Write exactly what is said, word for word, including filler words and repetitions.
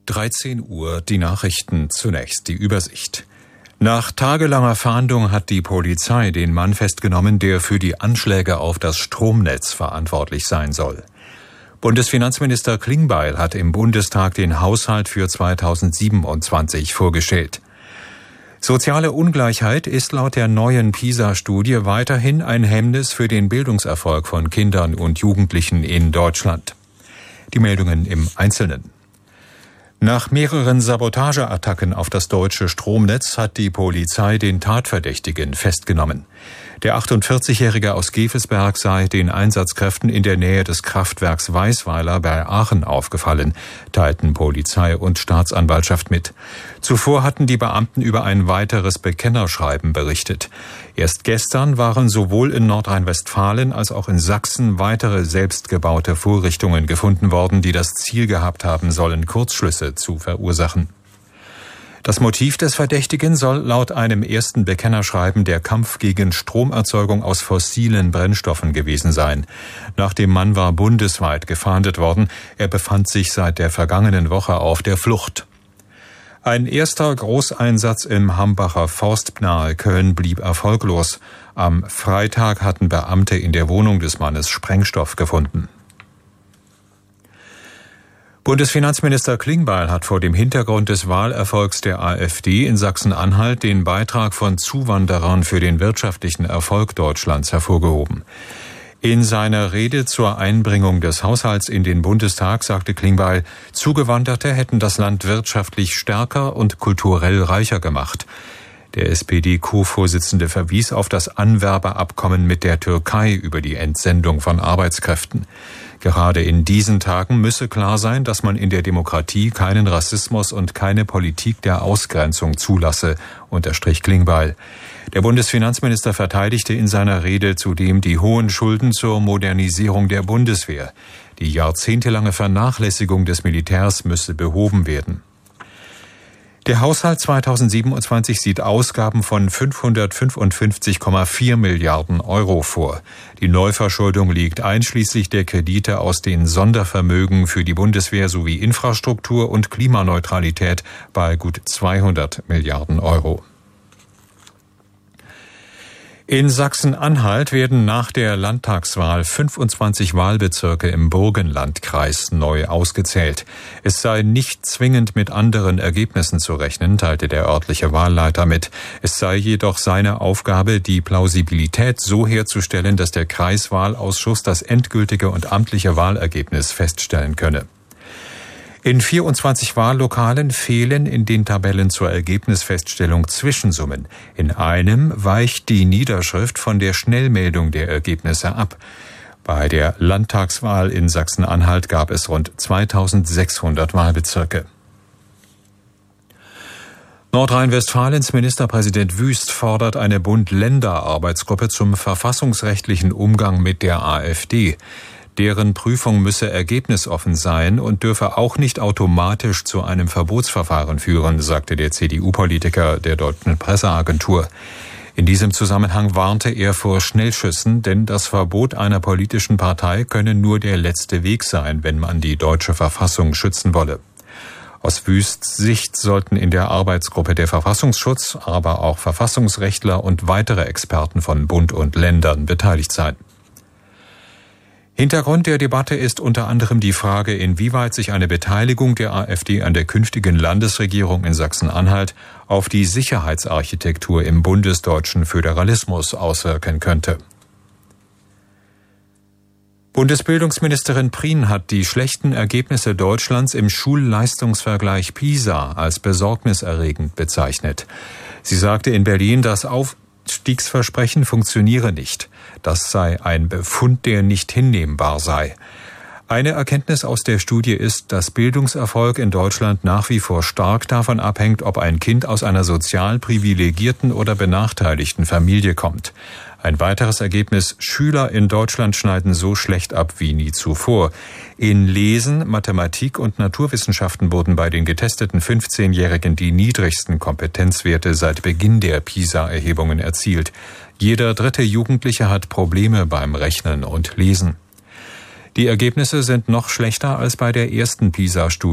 dreizehn Uhr, die Nachrichten, zunächst die Übersicht. Nach tagelanger Fahndung hat die Polizei den Mann festgenommen, der für die Anschläge auf das Stromnetz verantwortlich sein soll. Bundesfinanzminister Klingbeil hat im Bundestag den Haushalt für zweitausendsiebenundzwanzig vorgestellt. Soziale Ungleichheit ist laut der neuen PISA-Studie weiterhin ein Hemmnis für den Bildungserfolg von Kindern und Jugendlichen in Deutschland. Die Meldungen im Einzelnen. Nach mehreren Sabotageattacken auf das deutsche Stromnetz hat die Polizei den Tatverdächtigen festgenommen. Der achtundvierzigjährige aus Gevesberg sei den Einsatzkräften in der Nähe des Kraftwerks Weisweiler bei Aachen aufgefallen, teilten Polizei und Staatsanwaltschaft mit. Zuvor hatten die Beamten über ein weiteres Bekennerschreiben berichtet. Erst gestern waren sowohl in Nordrhein-Westfalen als auch in Sachsen weitere selbstgebaute Vorrichtungen gefunden worden, die das Ziel gehabt haben sollen, Kurzschlüsse zu verursachen. Das Motiv des Verdächtigen soll laut einem ersten Bekennerschreiben der Kampf gegen Stromerzeugung aus fossilen Brennstoffen gewesen sein. Nach dem Mann war bundesweit gefahndet worden. Er befand sich seit der vergangenen Woche auf der Flucht. Ein erster Großeinsatz im Hambacher Forst nahe Köln blieb erfolglos. Am Freitag hatten Beamte in der Wohnung des Mannes Sprengstoff gefunden. Bundesfinanzminister Klingbeil hat vor dem Hintergrund des Wahlerfolgs der AfD in Sachsen-Anhalt den Beitrag von Zuwanderern für den wirtschaftlichen Erfolg Deutschlands hervorgehoben. In seiner Rede zur Einbringung des Haushalts in den Bundestag sagte Klingbeil, Zugewanderte hätten das Land wirtschaftlich stärker und kulturell reicher gemacht. Der S P D-Co-Vorsitzende verwies auf das Anwerberabkommen mit der Türkei über die Entsendung von Arbeitskräften. Gerade in diesen Tagen müsse klar sein, dass man in der Demokratie keinen Rassismus und keine Politik der Ausgrenzung zulasse, unterstrich Klingbeil. Der Bundesfinanzminister verteidigte in seiner Rede zudem die hohen Schulden zur Modernisierung der Bundeswehr. Die jahrzehntelange Vernachlässigung des Militärs müsse behoben werden. Der Haushalt zweitausendsiebenundzwanzig sieht Ausgaben von fünfhundertfünfundfünfzig Komma vier Milliarden Euro vor. Die Neuverschuldung liegt einschließlich der Kredite aus den Sondervermögen für die Bundeswehr sowie Infrastruktur und Klimaneutralität bei gut zweihundert Milliarden Euro. In Sachsen-Anhalt werden nach der Landtagswahl fünfundzwanzig Wahlbezirke im Burgenlandkreis neu ausgezählt. Es sei nicht zwingend mit anderen Ergebnissen zu rechnen, teilte der örtliche Wahlleiter mit. Es sei jedoch seine Aufgabe, die Plausibilität so herzustellen, dass der Kreiswahlausschuss das endgültige und amtliche Wahlergebnis feststellen könne. In vierundzwanzig Wahllokalen fehlen in den Tabellen zur Ergebnisfeststellung Zwischensummen. In einem weicht die Niederschrift von der Schnellmeldung der Ergebnisse ab. Bei der Landtagswahl in Sachsen-Anhalt gab es rund zweitausendsechshundert Wahlbezirke. Nordrhein-Westfalens Ministerpräsident Wüst fordert eine Bund-Länder-Arbeitsgruppe zum verfassungsrechtlichen Umgang mit der AfD. Deren Prüfung müsse ergebnisoffen sein und dürfe auch nicht automatisch zu einem Verbotsverfahren führen, sagte der C D U-Politiker der Deutschen Presseagentur. In diesem Zusammenhang warnte er vor Schnellschüssen, denn das Verbot einer politischen Partei könne nur der letzte Weg sein, wenn man die deutsche Verfassung schützen wolle. Aus Wüsts Sicht sollten in der Arbeitsgruppe der Verfassungsschutz, aber auch Verfassungsrechtler und weitere Experten von Bund und Ländern beteiligt sein. Hintergrund der Debatte ist unter anderem die Frage, inwieweit sich eine Beteiligung der AfD an der künftigen Landesregierung in Sachsen-Anhalt auf die Sicherheitsarchitektur im bundesdeutschen Föderalismus auswirken könnte. Bundesbildungsministerin Prien hat die schlechten Ergebnisse Deutschlands im Schulleistungsvergleich PISA als besorgniserregend bezeichnet. Sie sagte in Berlin, dass auf Aufstiegsversprechen funktioniere nicht. Das sei ein Befund, der nicht hinnehmbar sei. Eine Erkenntnis aus der Studie ist, dass Bildungserfolg in Deutschland nach wie vor stark davon abhängt, ob ein Kind aus einer sozial privilegierten oder benachteiligten Familie kommt. Ein weiteres Ergebnis: Schüler in Deutschland schneiden so schlecht ab wie nie zuvor. In Lesen, Mathematik und Naturwissenschaften wurden bei den getesteten fünfzehnjährigen die niedrigsten Kompetenzwerte seit Beginn der PISA-Erhebungen erzielt. Jeder dritte Jugendliche hat Probleme beim Rechnen und Lesen. Die Ergebnisse sind noch schlechter als bei der ersten PISA-Studie.